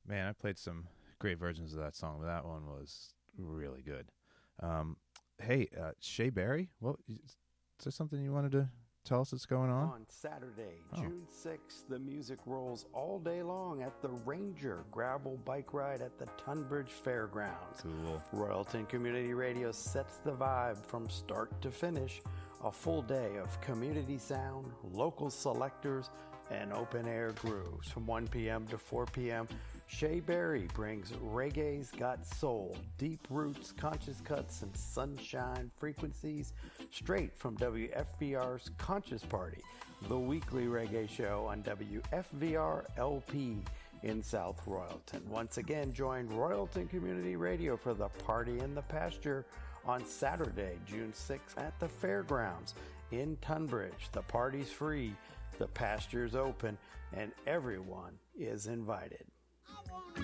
Man, I played some great versions of that song, but that one was really good. Hey, Shea Berry, is there something you wanted to tell us that's going on? On Saturday, Oh, June 6th, the music rolls all day long at the Ranger Gravel Bike Ride at the Tunbridge Fairgrounds. cool. Royalton Community Radio sets the vibe from start to finish. A full day of community sound, local selectors, and open-air grooves. From 1 p.m. to 4 p.m., Shea Berry brings Reggae's Got Soul, deep roots, conscious cuts, and sunshine frequencies straight from WFVR's Conscious Party, the weekly reggae show on WFVR LP in South Royalton. Once again, join Royalton Community Radio for the Party in the Pasture on Saturday, June 6th at the Fairgrounds in Tunbridge. The party's free, the pasture's open, and everyone is invited.